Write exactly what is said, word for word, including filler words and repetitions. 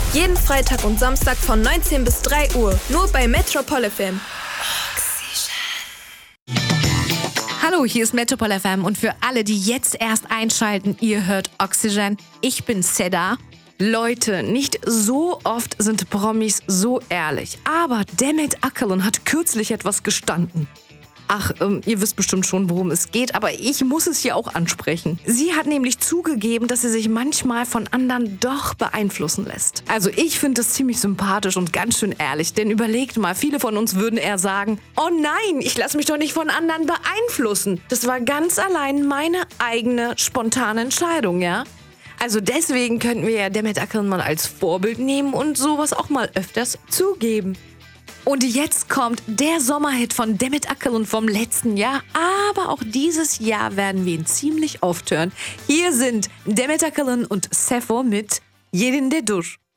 Jeden Freitag und Samstag von neunzehn bis drei Uhr. Nur bei Metropol F M. Hallo, hier ist Metropol F M und für alle, die jetzt erst einschalten, ihr hört Oxygen. Ich bin Seda. Leute, nicht so oft sind Promis so ehrlich, aber Demet Akalın hat kürzlich etwas gestanden. Ach, ähm, ihr wisst bestimmt schon, worum es geht, aber ich muss es hier auch ansprechen. Sie hat nämlich zugegeben, dass sie sich manchmal von anderen doch beeinflussen lässt. Also ich finde das ziemlich sympathisch und ganz schön ehrlich, denn überlegt mal, viele von uns würden eher sagen, oh nein, ich lasse mich doch nicht von anderen beeinflussen. Das war ganz allein meine eigene spontane Entscheidung, ja? Also deswegen könnten wir ja Demet Akalın mal als Vorbild nehmen und sowas auch mal öfters zugeben. Und jetzt kommt der Sommerhit von Demet Akalın vom letzten Jahr, aber auch dieses Jahr werden wir ihn ziemlich oft hören. Hier sind Demet Akalın und Sefo mit Yerinde Dur.